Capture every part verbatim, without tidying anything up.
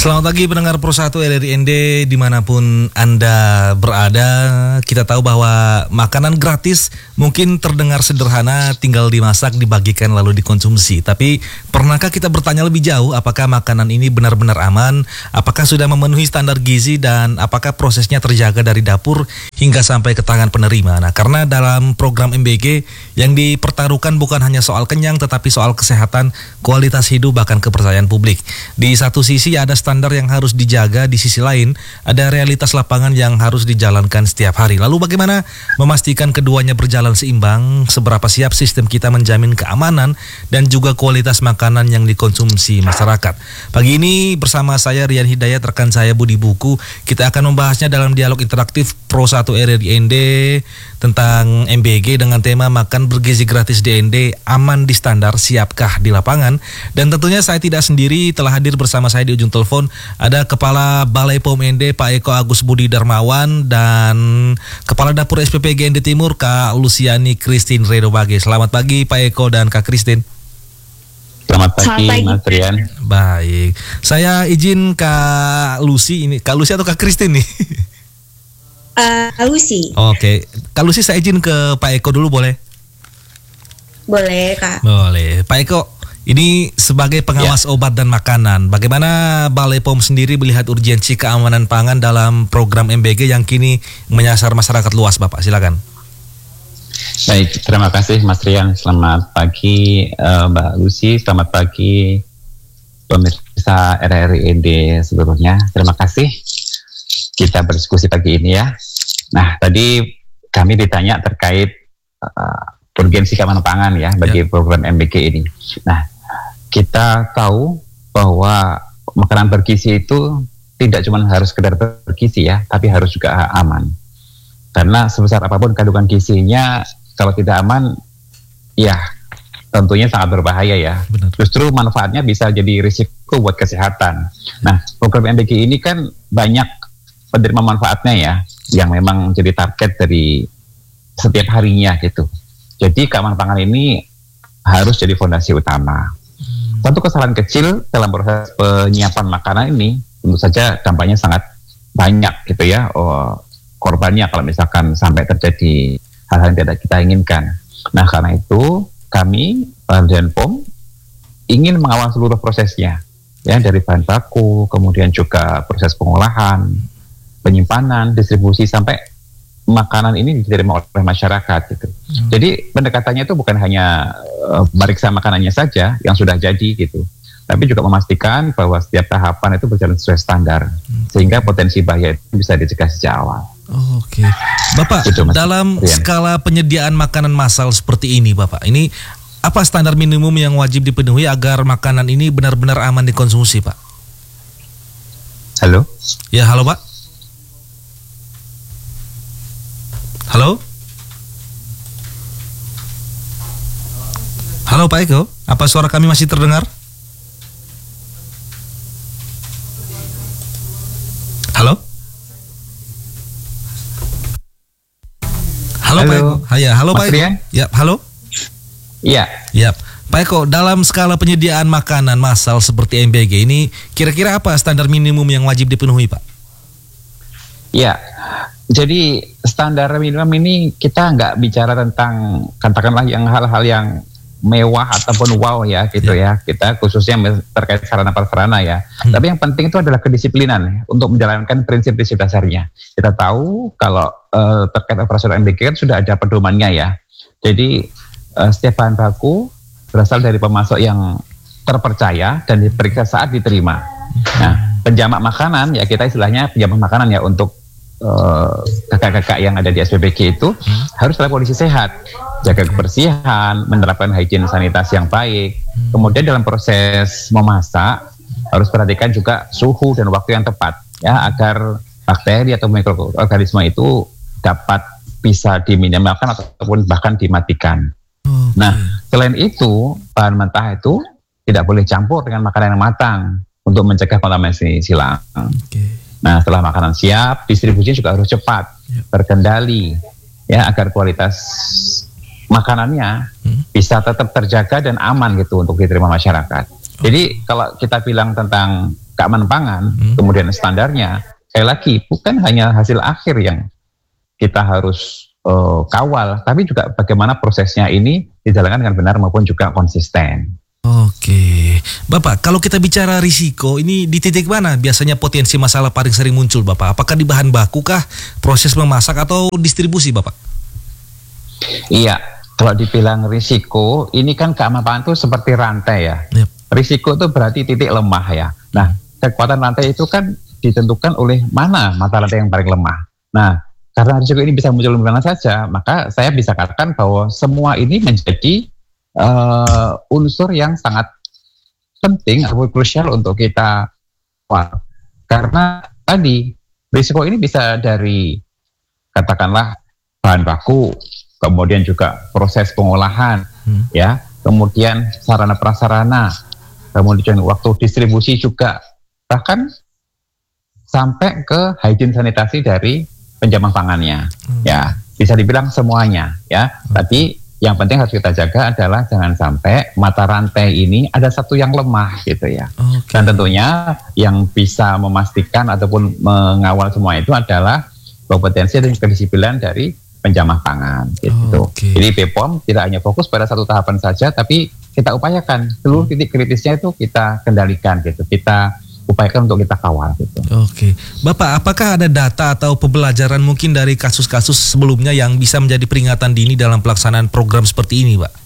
Selamat pagi pendengar Pro satu R R I N D dimanapun Anda berada. Kita tahu bahwa makanan gratis mungkin terdengar sederhana, tinggal dimasak, dibagikan lalu dikonsumsi. Tapi pernahkah kita bertanya lebih jauh apakah makanan ini benar-benar aman? Apakah sudah memenuhi standar gizi dan apakah prosesnya terjaga dari dapur hingga sampai ke tangan penerima? Nah, karena dalam program M B G yang dipertaruhkan bukan hanya soal kenyang tetapi soal kesehatan, kualitas hidup bahkan kepercayaan publik. Di satu sisi ada standar yang harus dijaga, di sisi lain ada realitas lapangan yang harus dijalankan setiap hari. Lalu bagaimana memastikan keduanya berjalan seimbang? Seberapa siap sistem kita menjamin keamanan dan juga kualitas makanan yang dikonsumsi masyarakat? Pagi ini bersama saya Rian Hidayat, rekan saya Budi Buku, kita akan membahasnya dalam dialog interaktif Pro satu R R I N D tentang M B G dengan tema makan bergizi gratis D N D, aman di standar, siapkah di lapangan? Dan tentunya saya tidak sendiri, telah hadir bersama saya di ujung telepon ada Kepala Balai P O M N D Pak Eko Agus Budi Darmawan dan Kepala Dapur S P P G N D Timur Kak Luciani Christine Redobage. Selamat pagi Pak Eko dan Kak Christine. Selamat pagi, pagi Mas Rian. Baik, saya izin Kak Lucy ini, Kak Lucy atau Kak Christine nih? Uh, Kak Lucy. Oke, Kak Lucy saya izin ke Pak Eko dulu boleh? Boleh Kak. Boleh, Pak Eko. Ini sebagai pengawas ya. Obat dan makanan, bagaimana Balai P O M sendiri melihat urgensi keamanan pangan dalam program M B G yang kini menyasar masyarakat luas, Bapak? Silakan. Baik, terima kasih Mas Rian. Selamat pagi uh, Mbak Lucy, selamat pagi pemirsa R R I N D seluruhnya. Terima kasih kita berdiskusi pagi ini ya. Nah, tadi kami ditanya terkait uh, urgensi keamanan pangan ya bagi ya. program M B G ini. Nah, kita tahu bahwa makanan bergizi itu tidak cuma harus sekedar bergizi ya, tapi harus juga aman. Karena sebesar apapun kandungan gizinya, kalau tidak aman, ya tentunya sangat berbahaya ya. Benar. Justru manfaatnya bisa jadi risiko buat kesehatan. Nah, program M B G ini kan banyak penerima manfaatnya ya, yang memang jadi target dari setiap harinya gitu. Jadi keamanan pangan ini harus jadi fondasi utama. Satu kesalahan kecil dalam proses penyiapan makanan ini tentu saja dampaknya sangat banyak gitu ya. Oh, korbannya kalau misalkan sampai terjadi hal-hal yang tidak kita inginkan. Nah, karena itu kami Badan P O M ingin mengawal seluruh prosesnya ya, dari bahan baku, kemudian juga proses pengolahan, penyimpanan, distribusi sampai makanan ini diterima oleh masyarakat gitu. Hmm. Jadi pendekatannya itu bukan hanya uh, meriksa makanannya saja yang sudah jadi gitu, tapi juga memastikan bahwa setiap tahapan itu berjalan sesuai standar, hmm. sehingga potensi bahaya itu bisa dicegah sejak awal. Oh, Oke, okay. Bapak, gitu, dalam Rian. Skala penyediaan makanan massal seperti ini, Bapak, ini apa standar minimum yang wajib dipenuhi agar makanan ini benar-benar aman dikonsumsi, Pak? Halo? Ya, halo Pak. Halo? Halo Pak Eko, apa suara kami masih terdengar? Halo? Halo, halo. Pak Eko. Haya, halo Mas Pak Eko. Ya, halo? Iya. Ya. Pak Eko, dalam skala penyediaan makanan massal seperti M B G ini, kira-kira apa standar minimum yang wajib dipenuhi, Pak? Iya. Jadi standar minimum ini kita nggak bicara tentang katakanlah yang hal-hal yang mewah ataupun wow ya gitu ya, ya. Kita khususnya terkait sarana prasarana ya. Hmm. Tapi yang penting itu adalah kedisiplinan ya, untuk menjalankan prinsip-prinsip dasarnya. Kita tahu kalau uh, terkait operasional M B G kan sudah ada pedomannya ya. Jadi uh, setiap bahan baku berasal dari pemasok yang terpercaya dan diperiksa saat diterima. Nah, penjamak makanan ya, kita istilahnya penjamak makanan ya untuk kakak-kakak yang ada di S P P G itu hmm. harus dalam kondisi sehat, jaga kebersihan, menerapkan hygiene sanitasi yang baik. Hmm. Kemudian dalam proses memasak harus perhatikan juga suhu dan waktu yang tepat ya, agar bakteri atau mikroorganisme itu dapat bisa diminimalkan ataupun bahkan dimatikan. Hmm. Nah, selain itu bahan mentah itu tidak boleh campur dengan makanan yang matang untuk mencegah kontaminasi silang. Okay. Nah, setelah makanan siap, distribusinya juga harus cepat, yep. terkendali, ya, agar kualitas makanannya hmm. bisa tetap terjaga dan aman gitu untuk diterima masyarakat. Okay. Jadi kalau kita bilang tentang keamanan pangan, hmm. kemudian standarnya, sekali lagi bukan hanya hasil akhir yang kita harus uh, kawal, tapi juga bagaimana prosesnya ini dijalankan dengan benar maupun juga konsisten. Oke, Bapak, kalau kita bicara risiko, ini di titik mana biasanya potensi masalah paling sering muncul, Bapak? Apakah di bahan baku kah, proses memasak, atau distribusi, Bapak? Iya, kalau dibilang risiko, ini kan keamanan pangan itu seperti rantai ya. Yep. Risiko itu berarti titik lemah ya. Nah, kekuatan rantai itu kan ditentukan oleh mana mata rantai yang paling lemah. Nah, karena risiko ini bisa muncul di mana saja, maka saya bisa katakan bahwa semua ini menjadi Uh, unsur yang sangat penting atau krusial untuk kita wah, karena tadi risiko ini bisa dari katakanlah bahan baku, kemudian juga proses pengolahan, hmm. ya, kemudian sarana prasarana, kemudian waktu distribusi juga, bahkan sampai ke hygiene sanitasi dari penjamah pangannya, hmm. ya, bisa dibilang semuanya, ya, hmm. tadi. Yang penting harus kita jaga adalah jangan sampai mata rantai ini ada satu yang lemah gitu ya. Okay. Dan tentunya yang bisa memastikan ataupun mengawal semua itu adalah kompetensi dan kedisiplinan dari penjamah pangan gitu. Okay. Jadi B P O M tidak hanya fokus pada satu tahapan saja, tapi kita upayakan seluruh titik kritisnya itu kita kendalikan gitu. Kita upayakan untuk kita kawal gitu. Oke, Bapak, apakah ada data atau pembelajaran mungkin dari kasus-kasus sebelumnya yang bisa menjadi peringatan dini dalam pelaksanaan program seperti ini, Pak?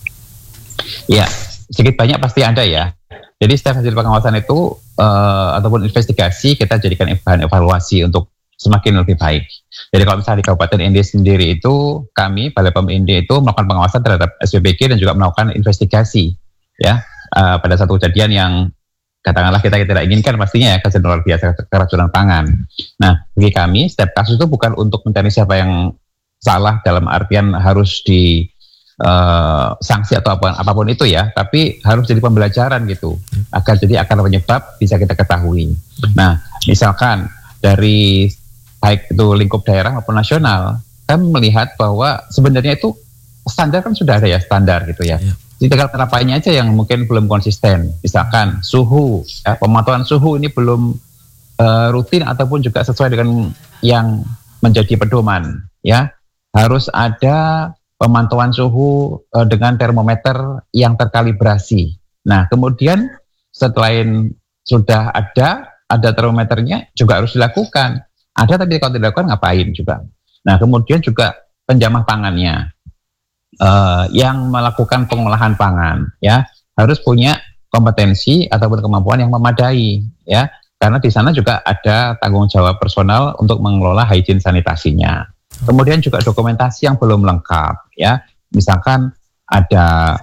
Ya, sedikit banyak pasti ada ya. Jadi setiap hasil pengawasan itu uh, ataupun investigasi kita jadikan bahan evaluasi untuk semakin lebih baik. Jadi kalau misalnya di Kabupaten N D sendiri itu kami Balai P O M N D itu melakukan pengawasan terhadap S P B G dan juga melakukan investigasi ya uh, pada satu kejadian yang katakanlah kita tidak inginkan pastinya ya, kejadian luar biasa keracunan pangan. Nah, bagi kami setiap kasus itu bukan untuk mencari siapa yang salah dalam artian harus di uh, sanksi atau apapun, apapun itu ya, tapi harus jadi pembelajaran gitu, agar jadi akar penyebab bisa kita ketahui. Nah, misalkan dari baik itu lingkup daerah maupun nasional, kami melihat bahwa sebenarnya itu standar kan sudah ada ya, standar gitu ya. Jadi tinggal penerapannya aja yang mungkin belum konsisten. Misalkan suhu, ya, pemantauan suhu ini belum uh, rutin ataupun juga sesuai dengan yang menjadi pedoman. Ya, harus ada pemantauan suhu uh, dengan termometer yang terkalibrasi. Nah, kemudian setelah sudah ada ada termometernya juga harus dilakukan. Ada tapi kalau tidak dilakukan ngapain juga. Nah, kemudian juga penjamah pangannya. Uh, yang melakukan pengolahan pangan ya harus punya kompetensi ataupun kemampuan yang memadai ya, karena di sana juga ada tanggung jawab personal untuk mengelola hygiene sanitasinya. Kemudian juga dokumentasi yang belum lengkap ya, misalkan ada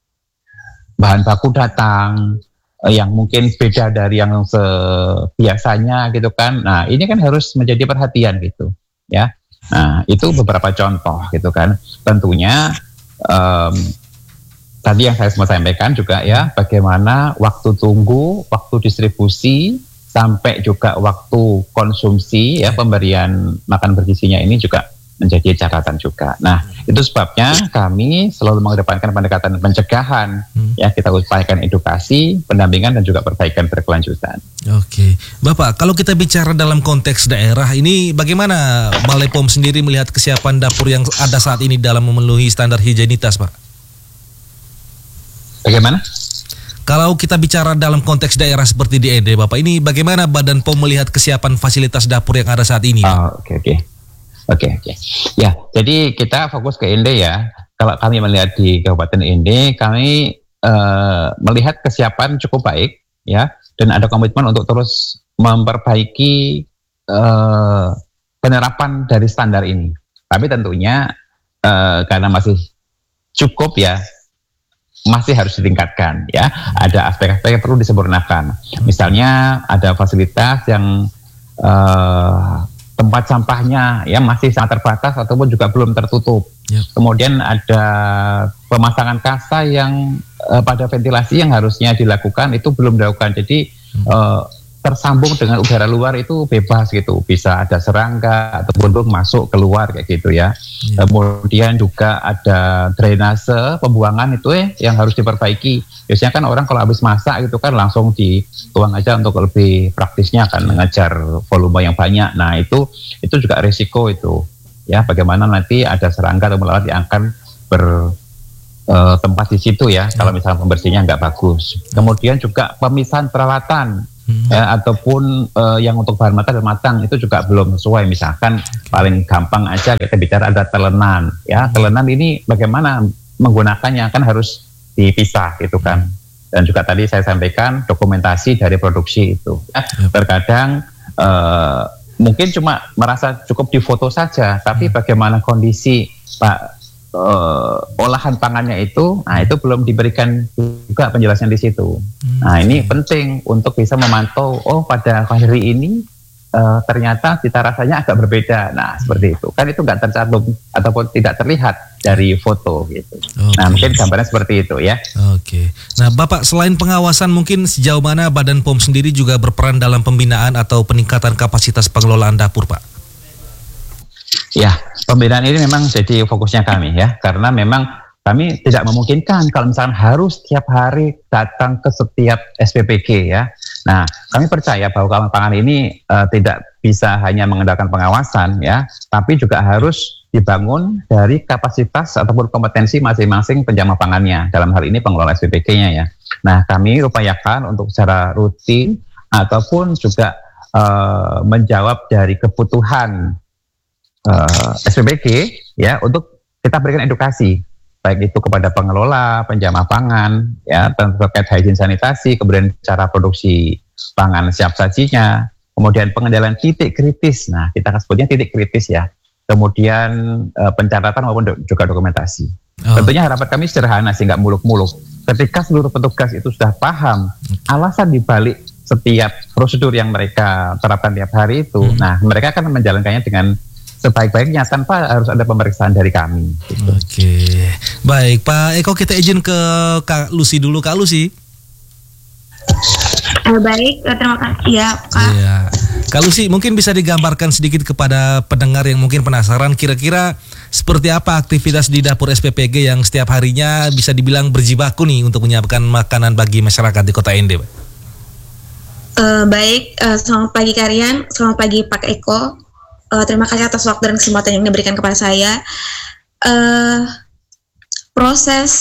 bahan baku datang uh, yang mungkin beda dari yang biasanya gitu kan. Nah, ini kan harus menjadi perhatian gitu ya. Nah, itu beberapa contoh gitu kan. Tentunya um, tadi yang saya sempat sampaikan juga ya, bagaimana waktu tunggu, waktu distribusi, sampai juga waktu konsumsi ya, pemberian makan bergizinya ini juga menjadi catatan juga. Nah, itu sebabnya kami selalu mengedepankan pendekatan pencegahan, hmm. ya, kita upayakan edukasi, pendampingan dan juga perbaikan berkelanjutan. Oke, Bapak, kalau kita bicara dalam konteks daerah ini, bagaimana Balai P O M sendiri melihat kesiapan dapur yang ada saat ini dalam memenuhi standar higienitas, Pak? Bagaimana? Kalau kita bicara dalam konteks daerah seperti di N D, Bapak, ini bagaimana Badan P O M melihat kesiapan fasilitas dapur yang ada saat ini? Oh, oke, oke. Oke, oke. Ya, jadi kita fokus ke N D ya. Kalau kami melihat di Kabupaten N D, kami uh, melihat kesiapan cukup baik ya, dan ada komitmen untuk terus memperbaiki uh, penerapan dari standar ini. Tapi tentunya uh, karena masih cukup ya, masih harus ditingkatkan ya. Ada aspek-aspek yang perlu disempurnakan. Misalnya ada fasilitas yang uh, tempat sampahnya ya masih sangat terbatas ataupun juga belum tertutup. Yep. Kemudian ada pemasangan kasa yang uh, pada ventilasi yang harusnya dilakukan itu belum dilakukan. Jadi hmm. uh, tersambung dengan udara luar itu bebas gitu, bisa ada serangga ataupun burung masuk keluar kayak gitu ya. Hmm. Kemudian juga ada drainase pembuangan itu eh, yang harus diperbaiki. Biasanya kan orang kalau habis masak itu kan langsung dituang aja untuk lebih praktisnya kan mengejar volume yang banyak. Nah itu itu juga risiko itu ya, bagaimana nanti ada serangga atau lalat yang akan ber uh, tempat di situ ya, hmm. kalau misalnya pembersihnya nggak bagus. Kemudian juga pemisahan peralatan. Hmm. Ya, ataupun uh, yang untuk bahan matang dan matang itu juga belum sesuai. Misalkan paling gampang aja kita bicara ada telenan ya, telenan ini bagaimana menggunakannya kan harus dipisah gitu kan. Dan juga tadi saya sampaikan dokumentasi dari produksi itu ya. Terkadang uh, mungkin cuma merasa cukup difoto saja, tapi bagaimana kondisi Pak Uh, olahan pangannya itu, nah itu belum diberikan juga penjelasan di situ. Hmm. Nah ini penting untuk bisa memantau. Oh pada hari ini uh, ternyata cita rasanya agak berbeda. Nah seperti itu. Kan itu nggak tercantum ataupun tidak terlihat dari foto gitu. Okay. Nah mungkin gambarnya seperti itu ya. Oke. Okay. Nah Bapak selain pengawasan mungkin sejauh mana Badan P O M sendiri juga berperan dalam pembinaan atau peningkatan kapasitas pengelolaan dapur Pak? Ya, pembinaan ini memang jadi fokusnya kami ya, karena memang kami tidak memungkinkan kalau misalkan harus setiap hari datang ke setiap S P P G ya. Nah, kami percaya bahwa kawan pangan ini uh, tidak bisa hanya mengandalkan pengawasan ya, tapi juga harus dibangun dari kapasitas ataupun kompetensi masing-masing penjama pangannya. Dalam hal ini pengelola S P P G-nya ya. Nah, kami upayakan untuk secara rutin ataupun juga uh, menjawab dari kebutuhan Uh, S P P G ya, untuk kita berikan edukasi baik itu kepada pengelola, penjama pangan ya, terkait hygiene sanitasi, kemudian cara produksi pangan siap sajinya, kemudian pengendalian titik kritis. Nah kita sebutnya titik kritis ya, kemudian uh, pencatatan maupun do- juga dokumentasi. Oh. Tentunya harapan kami sederhana sih, nggak muluk-muluk. Ketika seluruh petugas itu sudah paham alasan dibalik setiap prosedur yang mereka terapkan tiap hari itu, hmm. nah mereka akan menjalankannya dengan sebaik-baiknya tanpa harus ada pemeriksaan dari kami. Gitu. Oke, baik Pak Eko, kita izin ke Kak Lucy dulu. Kak Lucy. Uh, baik, uh, terima kasih ya Kak. Iya. Kak Lucy, mungkin bisa digambarkan sedikit kepada pendengar yang mungkin penasaran kira-kira seperti apa aktivitas di dapur S P P G yang setiap harinya bisa dibilang berjibaku nih untuk menyiapkan makanan bagi masyarakat di Kota Ende, Pak. Uh, baik, uh, selamat pagi kalian, selamat pagi Pak Eko. Uh, terima kasih atas waktu dan kesempatan yang diberikan kepada saya. Uh, proses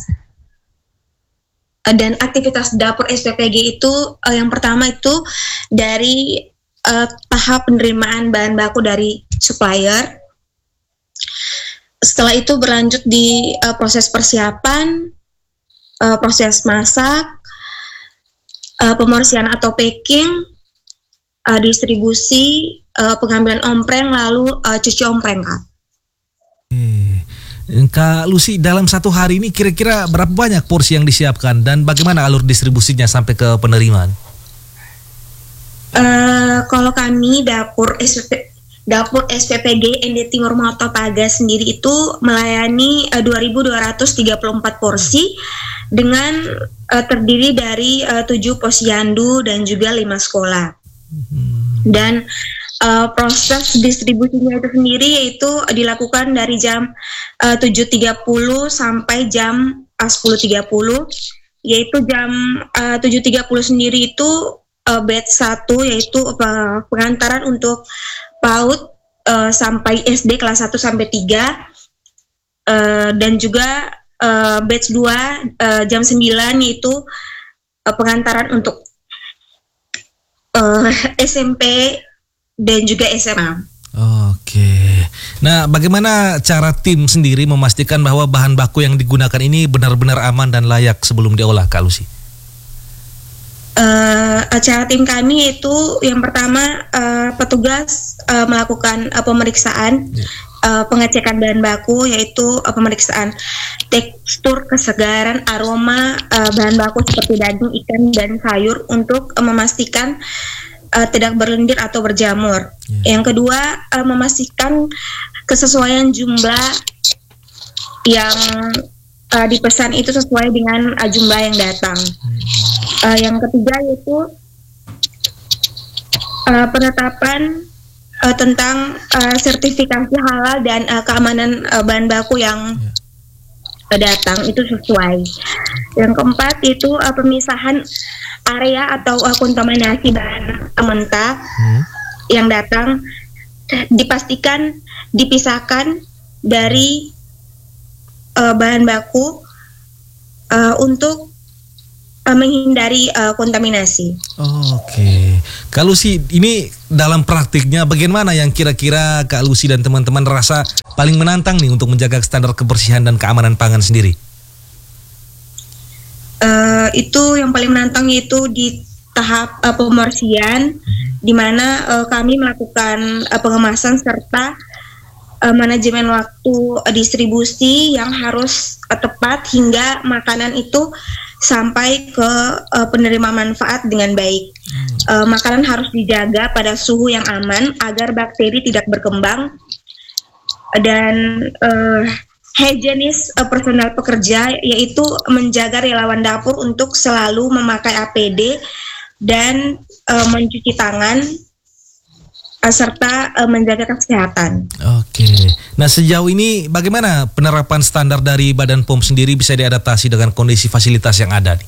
uh, dan aktivitas dapur S P P G itu uh, yang pertama itu dari uh, tahap penerimaan bahan baku dari supplier. Setelah itu berlanjut di uh, proses persiapan, uh, proses masak, uh, pembersihan atau packing, uh, distribusi, Uh, pengambilan ompreng, lalu uh, cuci ompreng, Kak. Hmm. Kak Lucy, dalam satu hari ini kira-kira berapa banyak porsi yang disiapkan dan bagaimana alur distribusinya sampai ke penerimaan? Uh, kalau kami dapur S P P, dapur S P P G Ende Timur Mato Paga sendiri itu melayani uh, dua ribu dua ratus tiga puluh empat porsi dengan uh, terdiri dari uh, tujuh posyandu dan juga lima sekolah. Hmm. Dan Uh, proses distribusinya itu sendiri yaitu dilakukan dari jam uh, tujuh tiga puluh sampai jam uh, sepuluh tiga puluh, yaitu jam uh, tujuh tiga puluh sendiri itu uh, batch satu yaitu uh, pengantaran untuk PAUD uh, sampai S D kelas satu sampai tiga, uh, dan juga uh, batch dua uh, jam sembilan yaitu uh, pengantaran untuk uh, S M P dan juga S M A. Oke. Nah, bagaimana cara tim sendiri memastikan bahwa bahan baku yang digunakan ini benar-benar aman dan layak sebelum diolah, Kak Lucy? Uh, cara tim kami itu yang pertama uh, petugas uh, melakukan uh, pemeriksaan, yeah. uh, pengecekan bahan baku, yaitu uh, pemeriksaan tekstur, kesegaran, aroma uh, bahan baku seperti daging, ikan, dan sayur untuk uh, memastikan Uh, tidak berlendir atau berjamur. Yeah. Yang kedua, uh, memastikan kesesuaian jumlah yang uh, dipesan itu sesuai dengan uh, jumlah yang datang. Mm. Uh, yang ketiga yaitu uh, penetapan uh, tentang uh, sertifikasi halal dan uh, keamanan uh, bahan baku yang uh, datang itu sesuai. Yang keempat itu uh, pemisahan area atau uh, kontaminasi bahan mentah hmm. yang datang dipastikan dipisahkan dari uh, bahan baku uh, untuk uh, menghindari uh, kontaminasi. Oh, Oke, okay. Kak Lucy, ini dalam praktiknya bagaimana yang kira-kira Kak Lucy dan teman-teman rasa paling menantang nih untuk menjaga standar kebersihan dan keamanan pangan sendiri? Uh, itu yang paling menantang yaitu di tahap uh, pembersihan, hmm. di mana uh, kami melakukan uh, pengemasan serta uh, manajemen waktu uh, distribusi yang harus uh, tepat hingga makanan itu sampai ke uh, penerima manfaat dengan baik. Hmm. Uh, makanan harus dijaga pada suhu yang aman agar bakteri tidak berkembang dan uh, higienis uh, personal pekerja yaitu menjaga relawan dapur untuk selalu memakai A P D dan uh, mencuci tangan uh, serta uh, menjaga kesehatan. Oke. Nah, sejauh ini bagaimana penerapan standar dari Badan P O M sendiri bisa diadaptasi dengan kondisi fasilitas yang ada nih?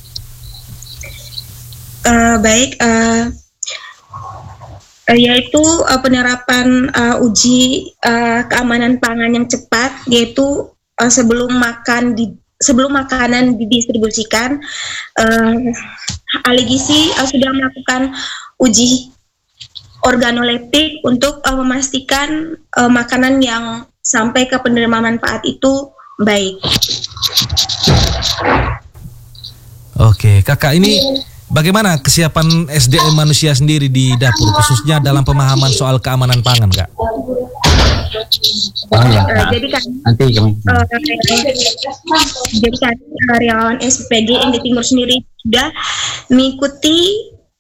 Uh, baik, uh, uh, yaitu uh, penerapan uh, uji uh, keamanan pangan yang cepat, yaitu uh, sebelum makan di sebelum makanan didistribusikan. Uh, Ahli gizi uh, sudah melakukan uji organoleptik untuk uh, memastikan uh, makanan yang sampai ke penerima manfaat itu baik. Oke, Kakak, ini bagaimana kesiapan S D M manusia sendiri di dapur, khususnya dalam pemahaman soal keamanan pangan, Kak? Oh ya, uh, jadi kan nanti kami. Uh, jadi kan karyawan S P G yang di Timur sendiri sudah mengikuti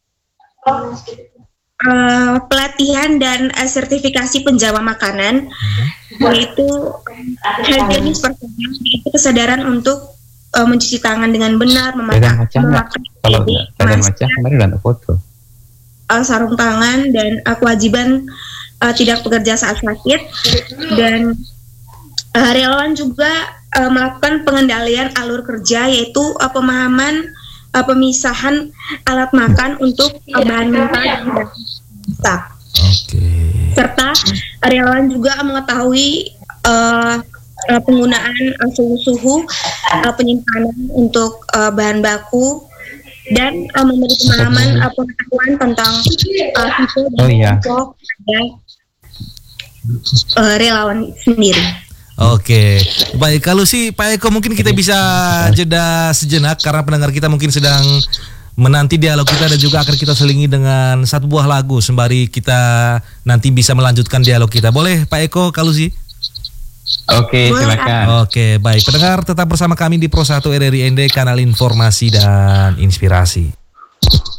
uh, pelatihan dan uh, sertifikasi penjama makanan, hmm. yaitu higienis personal, yaitu kesadaran untuk uh, mencuci tangan dengan benar, memakai memakai kalau keadaan macam kemarin udah ada foto uh, sarung tangan dan uh, kewajiban uh, tidak bekerja saat sakit, dan uh, relawan juga uh, melakukan pengendalian alur kerja yaitu uh, pemahaman uh, pemisahan alat makan untuk uh, bahan mentah dan masak. Okay. Serta uh, relawan juga mengetahui uh, uh, penggunaan uh, suhu-suhu uh, penyimpanan untuk uh, bahan baku dan uh, memberi pemahaman uh, pengetahuan tentang uh, sifat dan oh, iya. pada uh, relawan sendiri. Oke, baik. Kalau sih Pak Eko, mungkin kita bisa jeda sejenak karena pendengar kita mungkin sedang menanti dialog kita dan juga akan kita selingi dengan satu buah lagu sembari kita nanti bisa melanjutkan dialog kita. Boleh Pak Eko, kalau sih? Oke, silakan. Oke, baik. Pendengar tetap bersama kami di Pro satu R R I N D, kanal informasi dan inspirasi.